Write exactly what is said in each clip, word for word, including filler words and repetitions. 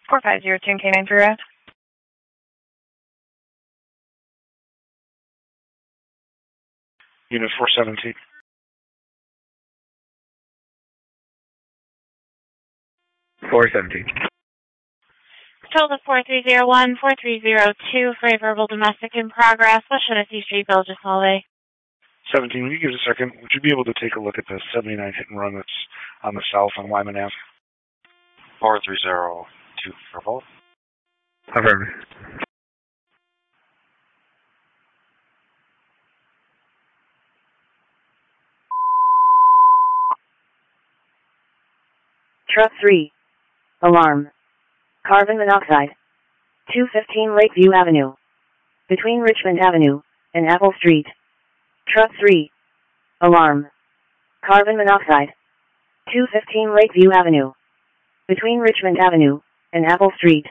four five zero two K nine three Red. Unit four seventeen. four seventeen. Total four three zero one, four three zero two for a verbal domestic in progress. West Genesee Street, Village of Solvay. seventeen, when you give us a second, would you be able to take a look at the seventy-nine hit and run that's on the south on Lyman Avenue? four three zero two for both. Affirmative. Truck three. Alarm. Carbon monoxide. two fifteen Lakeview Avenue. Between Richmond Avenue and Apple Street. Truck three. Alarm. Carbon monoxide. two fifteen Lakeview Avenue. Between Richmond Avenue and Apple Street.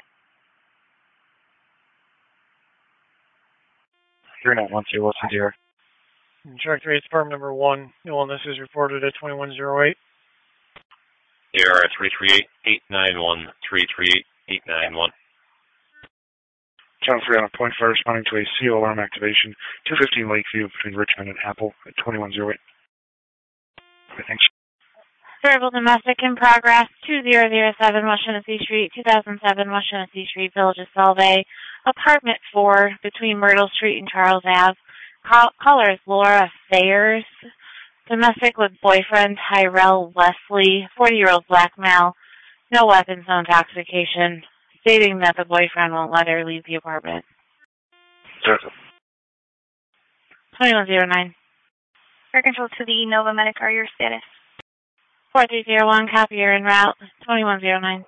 three nine one two, what's the deer? Truck three, it's farm number one. Illness is reported at twenty-one oh eight. Deer three three eight, eight nine one, three three eight, eight nine one. Channel three on a point fire responding to a C O alarm activation, two fifteen Lakeview between Richmond and Apple at twenty-one oh eight. Okay, thanks. Verbal domestic in progress, two zero zero seven West Genesee Street, two thousand seven West Genesee Street, Village of Solvay. Apartment four between Myrtle Street and Charles Ave. Call caller is Laura Sayers. Domestic with boyfriend Tyrell Wesley, forty-year-old black male, no weapons, no intoxication, stating that the boyfriend won't let her leave the apartment. Certain. twenty-one oh nine. Air control to the Nova Medicar, your status. four three zero one, copy, you're en route, twenty-one oh nine.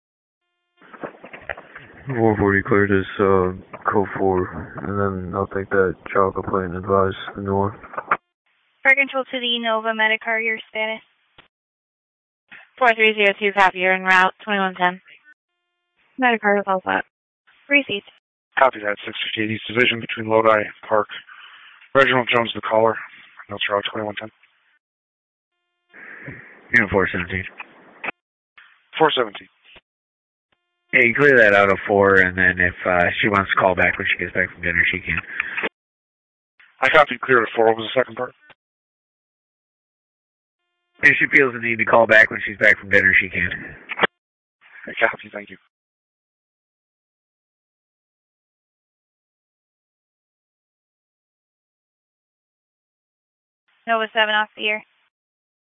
one forty cleared as uh, code four, and then I'll take that chocolate plate and advise the new one. Air control to the Nova Medicar, your status. four three zero two, copy, you're en route, twenty-one ten. Medicar is all set. Received. Copy that, six fifty-eight East Division between Lodi Park. Reginald Jones, the caller. Notes route twenty-one ten. Unit four seventeen. four seventeen. Yeah, you clear that out of four, and then if uh, she wants to call back when she gets back from dinner, she can. I copied clear to four. What was the second part? If she feels the need to call back when she's back from dinner, she can. I copy, thank you. Nova seven off the air.